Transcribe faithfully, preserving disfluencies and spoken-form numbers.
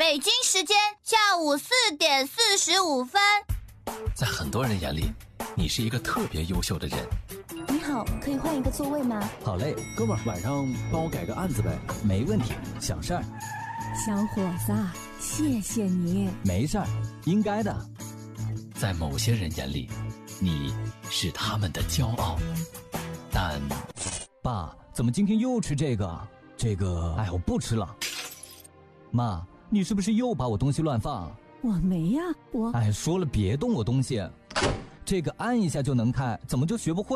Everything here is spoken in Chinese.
北京时间下午四点四十五分。 在很多人眼里，你是一个特别优秀的人。 你好，可以换一个座位吗？ 好嘞，哥们儿，晚上帮我改个案子呗。 没问题，小事儿。 小伙子，谢谢你。 没事儿，应该的。 在某些人眼里，你是他们的骄傲，但…… 爸，怎么今天又吃这个？这个，哎，我不吃了。妈，你是不是又把我东西乱放？ 我没呀，我…… 哎，说了别动我东西。这个按一下就能开，怎么就学不会？